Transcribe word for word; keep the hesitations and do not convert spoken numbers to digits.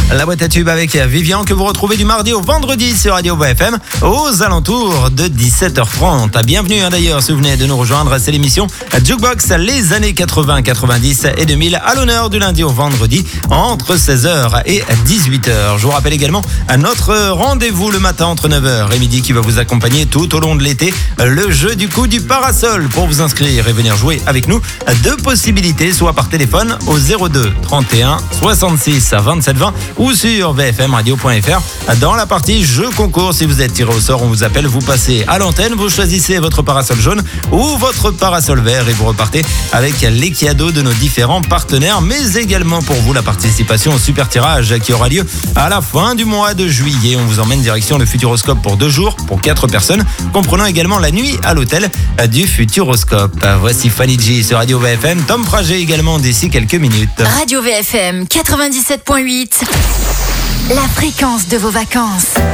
La boîte à tubes avec Vivian que vous retrouvez du mardi au vendredi sur Radio V F M aux alentours de dix-sept heures trente. Bienvenue hein, d'ailleurs si vous venez de nous rejoindre, c'est l'émission Jukebox les années quatre-vingts, quatre-vingt-dix et deux mille à l'honneur du lundi au vendredi entre seize heures et dix-huit heures. Je vous rappelle également à notre rendez-vous le matin entre neuf heures et midi qui va vous accompagner tout au long de l'été, le jeu du coup du parasol. Pour vous inscrire et venir jouer avec nous, deux possibilités, soit par téléphone au zéro deux trente et un soixante-six vingt-sept vingt ou sur v f m radio point f r. Dans la partie jeu concours, si vous êtes tiré au sort, on vous appelle, vous passez à l'antenne, vous choisissez votre parasol jaune ou votre parasol vert et vous repartez avec les cadeaux de nos différents partenaires, mais également pour vous la participation au super tirage qui aura lieu à la fin du mois de juillet. On vous emmène direction le Futuroscope pour deux jours pour quatre personnes, comprenant également la nuit à l'hôtel du Futuroscope. Voici Fanny G sur Radio V F M, Tom Frager également d'ici quelques minutes. Radio V F M quatre-vingt-dix-sept point huit, la fréquence de vos vacances.